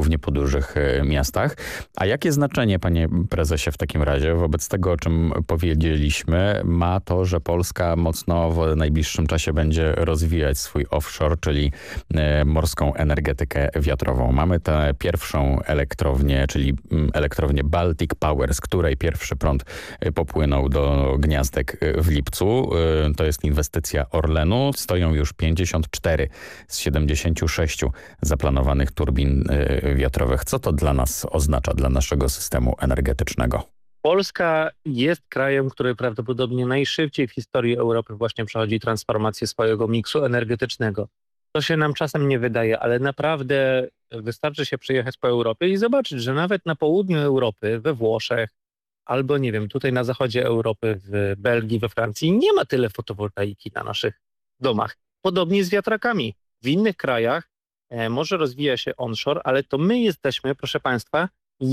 głównie po dużych miastach. A jakie znaczenie, panie prezesie, w takim razie wobec tego, o czym powiedzieliśmy, ma to, że Polska mocno w najbliższym czasie będzie rozwijać swój offshore, czyli morską energetykę wiatrową? Mamy tę pierwszą elektrownię, czyli elektrownię Baltic Power, z której pierwszy prąd popłynął do Gniazdek w lipcu. To jest inwestycja Orlenu. Stoją już 54 z 76 zaplanowanych turbin wiatrowych. Co to dla nas oznacza, dla naszego systemu energetycznego? Polska jest krajem, który prawdopodobnie najszybciej w historii Europy właśnie przechodzi transformację swojego miksu energetycznego. To się nam czasem nie wydaje, ale naprawdę wystarczy się przejechać po Europie i zobaczyć, że nawet na południu Europy, we Włoszech, albo nie wiem, tutaj na zachodzie Europy, w Belgii, we Francji nie ma tyle fotowoltaiki na naszych domach. Podobnie z wiatrakami. W innych krajach może rozwija się onshore, ale to my jesteśmy, proszę Państwa,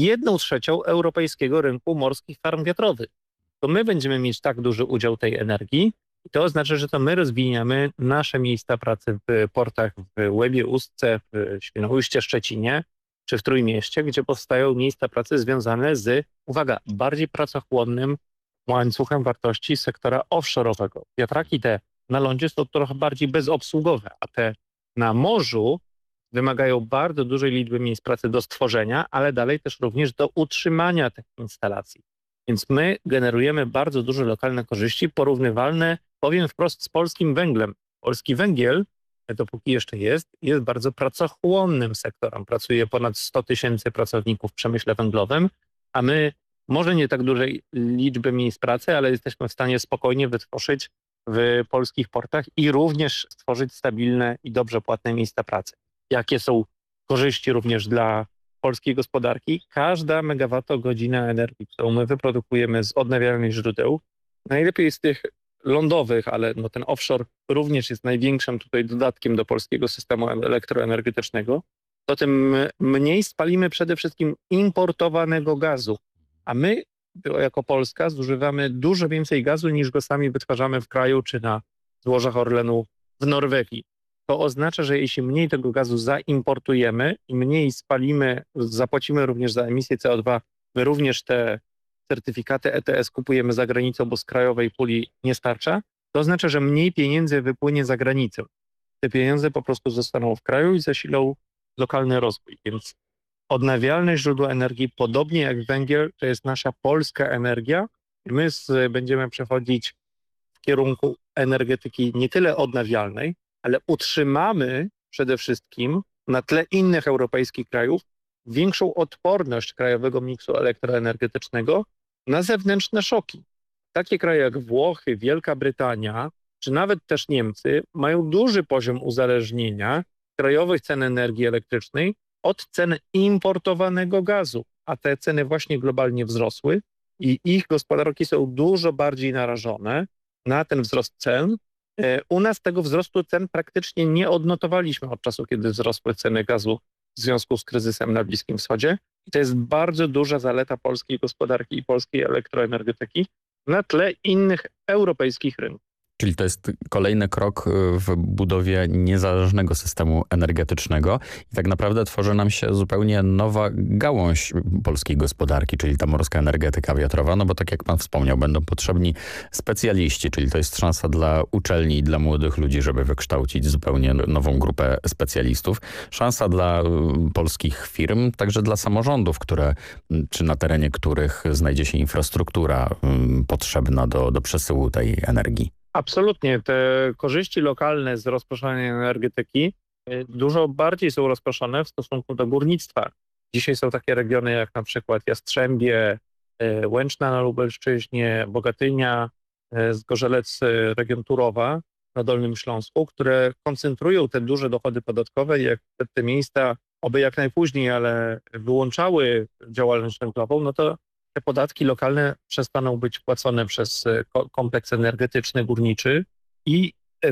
1/3 europejskiego rynku morskich farm wiatrowych. To my będziemy mieć tak duży udział tej energii i to oznacza, że to my rozwijamy nasze miejsca pracy w portach w Łebie, Ustce, w Świnoujście, Szczecinie czy w Trójmieście, gdzie powstają miejsca pracy związane z, uwaga, bardziej pracochłonnym łańcuchem wartości sektora offshore'owego. Wiatraki te na lądzie są trochę bardziej bezobsługowe, a te na morzu wymagają bardzo dużej liczby miejsc pracy do stworzenia, ale dalej też również do utrzymania tych instalacji. Więc my generujemy bardzo duże lokalne korzyści, porównywalne, powiem wprost, z polskim węglem. Polski węgiel, dopóki jeszcze jest bardzo pracochłonnym sektorem. Pracuje ponad 100 000 pracowników w przemyśle węglowym, a my może nie tak dużej liczby miejsc pracy, ale jesteśmy w stanie spokojnie wytworzyć w polskich portach i również stworzyć stabilne i dobrze płatne miejsca pracy. Jakie są korzyści również dla polskiej gospodarki? Każda megawattogodzina energii, którą my wyprodukujemy z odnawialnych źródeł, najlepiej z tych lądowych, ale no ten offshore również jest największym tutaj dodatkiem do polskiego systemu elektroenergetycznego, to tym mniej spalimy przede wszystkim importowanego gazu. A my jako Polska zużywamy dużo więcej gazu niż go sami wytwarzamy w kraju czy na złożach Orlenu w Norwegii. To oznacza, że jeśli mniej tego gazu zaimportujemy i mniej spalimy, zapłacimy również za emisję CO2, my również te certyfikaty ETS kupujemy za granicą, bo z krajowej puli nie starcza, to oznacza, że mniej pieniędzy wypłynie za granicę. Te pieniądze po prostu zostaną w kraju i zasilą lokalny rozwój. Więc odnawialne źródła energii, podobnie jak węgiel, to jest nasza polska energia. My będziemy przechodzić w kierunku energetyki nie tyle odnawialnej, ale utrzymamy przede wszystkim na tle innych europejskich krajów większą odporność krajowego miksu elektroenergetycznego na zewnętrzne szoki. Takie kraje jak Włochy, Wielka Brytania, czy nawet też Niemcy mają duży poziom uzależnienia krajowych cen energii elektrycznej od cen importowanego gazu, a te ceny właśnie globalnie wzrosły i ich gospodarki są dużo bardziej narażone na ten wzrost cen. U nas tego wzrostu cen praktycznie nie odnotowaliśmy od czasu, kiedy wzrosły ceny gazu w związku z kryzysem na Bliskim Wschodzie. I to jest bardzo duża zaleta polskiej gospodarki i polskiej elektroenergetyki na tle innych europejskich rynków. Czyli to jest kolejny krok w budowie niezależnego systemu energetycznego i tak naprawdę tworzy nam się zupełnie nowa gałąź polskiej gospodarki, czyli ta morska energetyka wiatrowa, no bo tak jak pan wspomniał, będą potrzebni specjaliści, czyli to jest szansa dla uczelni i dla młodych ludzi, żeby wykształcić zupełnie nową grupę specjalistów. Szansa dla polskich firm, także dla samorządów, czy na terenie których znajdzie się infrastruktura potrzebna do przesyłu tej energii. Absolutnie. Te korzyści lokalne z rozproszenia energetyki dużo bardziej są rozproszone w stosunku do górnictwa. Dzisiaj są takie regiony jak na przykład Jastrzębie, Łęczna na Lubelszczyźnie, Bogatynia, Zgorzelec, region Turowa na Dolnym Śląsku, które koncentrują te duże dochody podatkowe i jak te miejsca, oby jak najpóźniej, ale wyłączały działalność węglową, no to te podatki lokalne przestaną być płacone przez kompleks energetyczny, górniczy i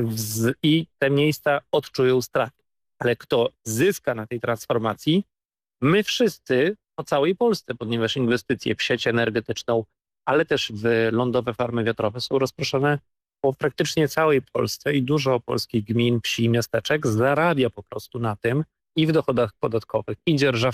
te miejsca odczują straty. Ale kto zyska na tej transformacji? My wszyscy po całej Polsce, ponieważ inwestycje w sieć energetyczną, ale też w lądowe farmy wiatrowe są rozproszone po praktycznie całej Polsce i dużo polskich gmin, wsi, miasteczek zarabia po prostu na tym i w dochodach podatkowych, i dzierżaw